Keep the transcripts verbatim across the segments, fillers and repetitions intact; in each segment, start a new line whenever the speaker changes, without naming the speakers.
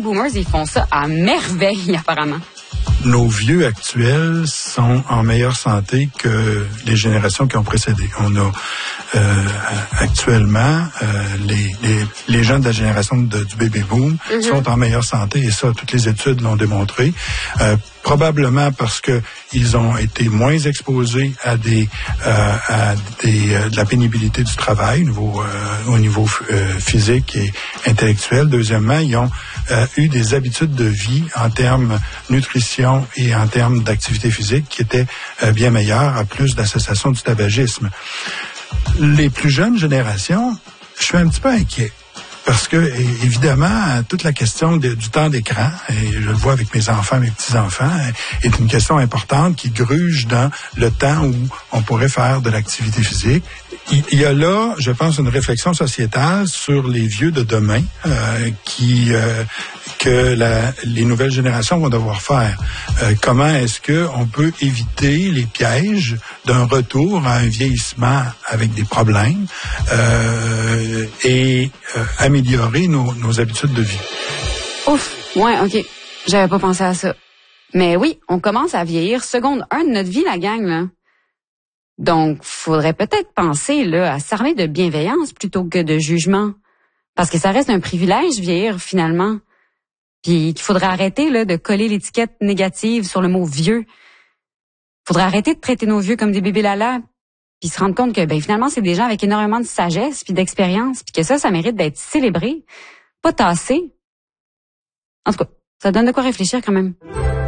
boomers, ils font ça à merveille, apparemment.
Nos vieux actuels sont en meilleure santé que les générations qui ont précédé. On a euh, actuellement euh, les, les les gens de la génération de, du baby boom mm-hmm. sont en meilleure santé et ça, toutes les études l'ont démontré. Euh, probablement parce que ils ont été moins exposés à des euh, à des euh, de la pénibilité du travail au niveau euh, au niveau euh, physique et intellectuel. Deuxièmement, ils ont euh, eu des habitudes de vie en termes nutrition et en termes d'activité physique qui étaient euh, bien meilleures, à plus d'association du tabagisme. Les plus jeunes générations, je suis un petit peu inquiet. Parce que, évidemment, toute la question de, du temps d'écran, et je le vois avec mes enfants, mes petits-enfants, est une question importante qui gruge dans le temps où on pourrait faire de l'activité physique. Il y a là, je pense, une réflexion sociétale sur les vieux de demain euh, qui euh, que la, les nouvelles générations vont devoir faire. Euh, comment est-ce que on peut éviter les pièges d'un retour à un vieillissement avec des problèmes euh, et euh, améliorer nos, nos habitudes de vie?
Ouf, ouais, ok. J'avais pas pensé à ça. Mais oui, on commence à vieillir. Seconde un de notre vie, la gang, là. Donc, faudrait peut-être penser là à s'armer de bienveillance plutôt que de jugement. Parce que ça reste un privilège, vieillir, finalement. Puis qu'il faudrait arrêter là de coller l'étiquette négative sur le mot vieux. Faudrait arrêter de traiter nos vieux comme des bébés lala, puis se rendre compte que ben finalement, c'est des gens avec énormément de sagesse puis d'expérience, puis que ça, ça mérite d'être célébré, pas tassé. En tout cas, ça donne de quoi réfléchir quand même.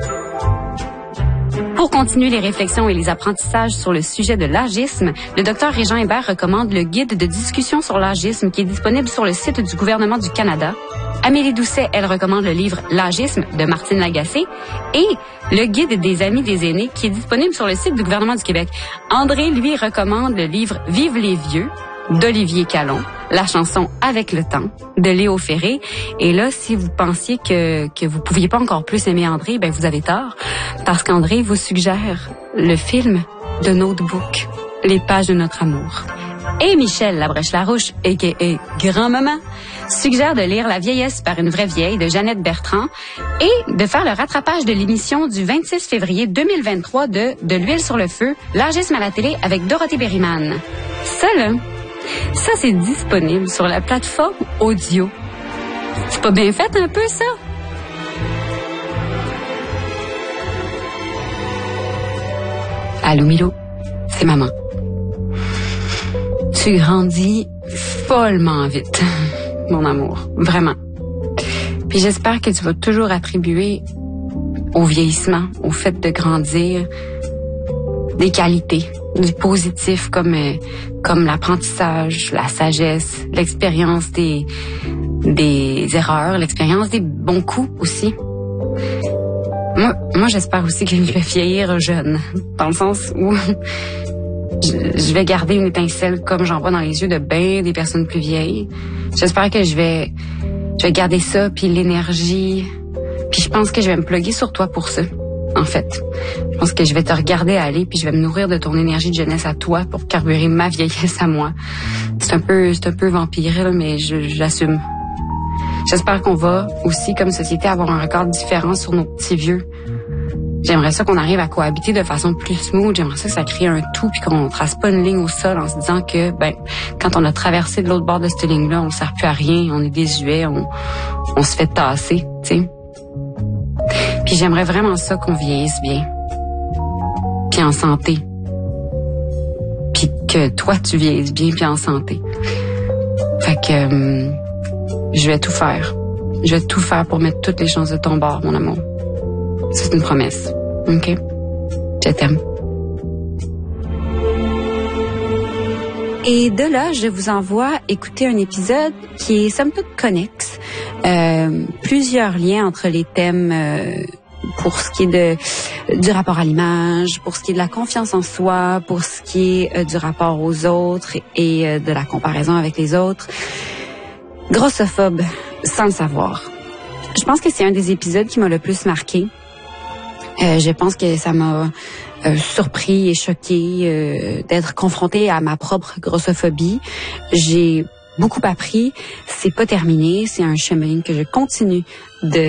Pour continuer les réflexions et les apprentissages sur le sujet de l'agisme, le docteur Régent Hébert recommande le guide de discussion sur l'agisme qui est disponible sur le site du gouvernement du Canada. Amélie Doucet, elle recommande le livre L'agisme de Martine Lagacé et le guide des amis des aînés qui est disponible sur le site du gouvernement du Québec. André, lui, recommande le livre Vive les vieux d'Olivier Callon, la chanson Avec le temps de Léo Ferré. Et là, si vous pensiez que que vous pouviez pas encore plus aimer André, ben vous avez tort, parce qu'André vous suggère le film de Notebook, Les pages de notre amour. Et Michel Labrèche-Larouche, a k a. Grand-maman, suggère de lire La vieillesse par une vraie vieille de Jeannette Bertrand et de faire le rattrapage de l'émission du vingt-six février deux mille vingt-trois de De l'huile sur le feu, l'agisme à la télé avec Dorothée Berryman. Ça, là, ça, c'est disponible sur la plateforme audio. C'est pas bien fait un peu, ça? Allô, Milo, c'est maman. Tu grandis follement vite, mon amour, vraiment. Puis j'espère que tu vas toujours attribuer au vieillissement, au fait de grandir, des qualités, du positif comme euh, comme l'apprentissage, la sagesse, l'expérience des des erreurs, l'expérience des bons coups aussi. Moi, moi j'espère aussi que je vais vieillir jeune, dans le sens où je, je vais garder une étincelle comme j'en vois dans les yeux de bien des personnes plus vieilles. J'espère que je vais je vais garder ça, puis l'énergie, puis je pense que je vais me plugger sur toi pour ça. En fait, je pense que je vais te regarder aller puis je vais me nourrir de ton énergie de jeunesse à toi pour carburer ma vieillesse à moi. C'est un peu, c'est un peu vampiril, mais je, j'assume. J'espère qu'on va aussi, comme société, avoir un regard différent sur nos petits vieux. J'aimerais ça qu'on arrive à cohabiter de façon plus smooth. J'aimerais ça que ça crée un tout puis qu'on trace pas une ligne au sol en se disant que, ben, quand on a traversé de l'autre bord de cette ligne-là, on sert plus à rien, on est désuet, on, on se fait tasser, tu sais. Puis j'aimerais vraiment ça qu'on vieillisse bien. Puis en santé. Puis que toi, tu vieillisses bien puis en santé. Fait que euh, je vais tout faire. Je vais tout faire pour mettre toutes les chances de ton bord, mon amour. C'est une promesse. OK? Je t'aime. Et de là, je vous envoie écouter un épisode qui est somme toute connexe. Euh, plusieurs liens entre les thèmes euh, pour ce qui est de du rapport à l'image, pour ce qui est de la confiance en soi, pour ce qui est euh, du rapport aux autres et euh, de la comparaison avec les autres. Grossophobe, sans le savoir. Je pense que c'est un des épisodes qui m'a le plus marqué. Euh, je pense que ça m'a euh, surpris et choqué euh, d'être confrontée à ma propre grossophobie. J'ai beaucoup appris. C'est pas terminé. C'est un chemin que je continue de